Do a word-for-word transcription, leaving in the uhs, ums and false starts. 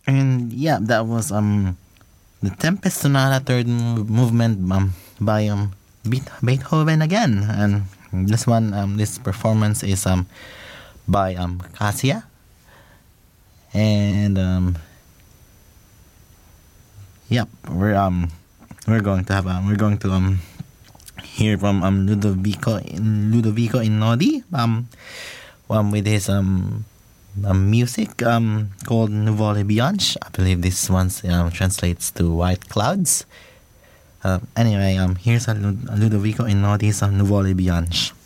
And yeah, that was um the Tempest Sonata Third Mov- Movement um by um Beet- Beethoven again, and this one um this performance is um by um Cassia, and um yep, we're um we're going to have um we're going to um hear from um Ludovico Ludovico Einaudi um um with his um um, music um, called Nuvole Bianche. I believe this one um, translates to White Clouds. Uh, anyway, um, here's a, Lud- a Ludovico Einaudi um, Nuvole Bianche.